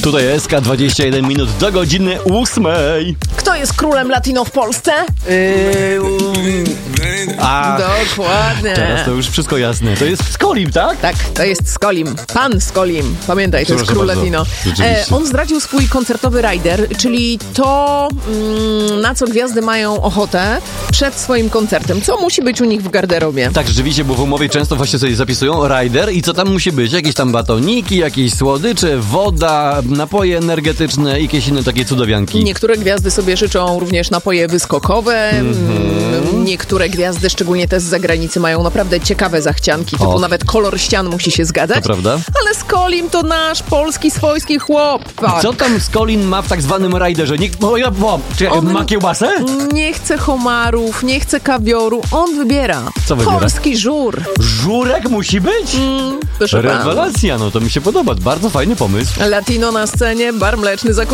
Tutaj SK 21 minut do godziny 8. Kto jest królem latino w Polsce? Dokładnie. Teraz to już wszystko jasne. To jest Skolim, tak? Tak, to jest Skolim. Pan Skolim. Pamiętaj, to jest król bardzo. latino. On zdradził swój koncertowy rider, czyli to, na co gwiazdy mają ochotę przed swoim koncertem. Co musi być u nich w garderobie? Tak, rzeczywiście, bo w umowie często właśnie sobie zapisują rider i co tam musi być? Jakieś tam batoniki, jakieś słodycze, woda, napoje energetyczne i jakieś inne takie cudowianki. Niektóre gwiazdy sobie życzą również napoje wyskokowe. Niektóre gwiazdy, szczególnie te z zagranicy, mają naprawdę ciekawe zachcianki, typu nawet kolor ścian musi się zgadzać. To prawda. Ale Skolim to nasz polski, swojski chłop. Co tam Skolin ma w tak zwanym riderze? Ma kiełbasę? Nie chce homarów, nie chce kawioru. On wybiera. Co wybiera? Polski żur. Żurek musi być? Proszę pana. Rewelacja, no to mi się podoba. Bardzo fajny pomysł. Latino na scenie, bar mleczny za